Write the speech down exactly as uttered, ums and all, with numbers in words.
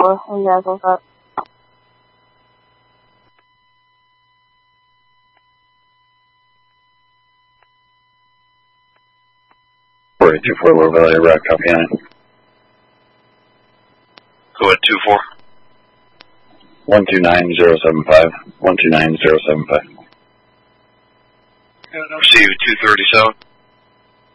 four. What do you guys look up? four eight two four, Lower Valley, Iraq, copy nine. Go ahead, two four. one two nine zero seven five. one two nine zero seven five. Receive two thirty-seven.